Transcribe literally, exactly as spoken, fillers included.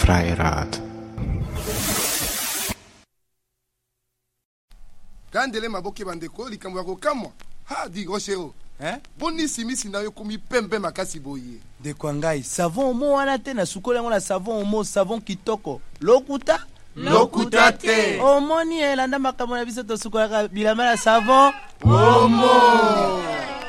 Vrije Raad. Kandele maboke bandeko likambo ya kokamwa. Ha di Rochero. Hein? Boni simisi na yo komi pembe makasi boye. De kwangai savon mo wana te na sukola ngona savon mo savon kitoko. Lokuta? Lokuta te. Omoni elanda makambo na biso to sukola bilama na savon. Omo.